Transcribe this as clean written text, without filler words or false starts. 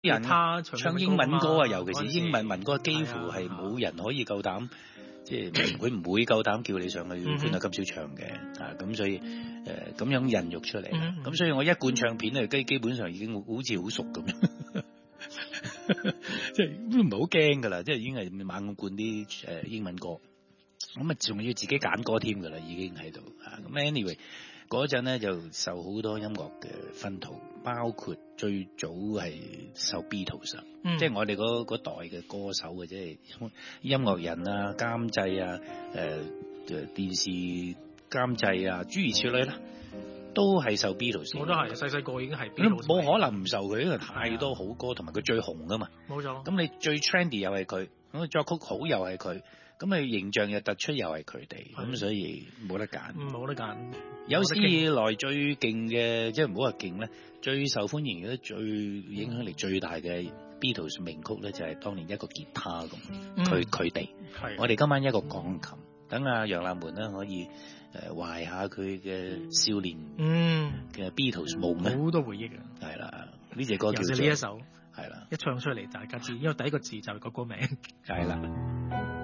人唱英文歌啊，尤其是英文民歌，幾乎係冇人可以夠膽，即係佢唔會夠膽叫你上去歡樂今宵唱嘅啊，咁所以咁樣孕育出嚟，咁所以我一貫唱片咧基本上已經好似好熟咁，即係都唔係好驚噶啦，即係已經係猛咁灌啲英文歌，咁啊仲要自己揀歌添噶啦，已經喺度啊，咁 anyway。嗰陣咧就受好多音樂嘅熏陶，包括最早係受 Beatles，即係我哋嗰代嘅歌手或者係音樂人啊、監製啊、電視監製啊，諸如此類啦，都係受 Beatles。 我都係細個已經係 Beatles， 冇可能唔受佢，因為太多好歌，同埋佢最紅噶嘛。冇錯。咁你最 trendy 又係佢，咁作曲好又係佢。咁佢形象又突出又係佢哋，咁所以冇得揀。冇得揀。有史以來最勁嘅，即係唔好話勁咧，最受歡迎嘅、最影響力最大嘅 Beatles 名曲咧，就係當年一個吉他咁，佢哋。我哋今晚一個鋼琴，等阿楊立門咧可以懷下佢嘅少年嘅 Beatles 夢咧。好多回憶啊！係啦，呢隻歌叫做呢一首。係啦，一唱出嚟大家知，因為第一個字就係個歌名。係啦。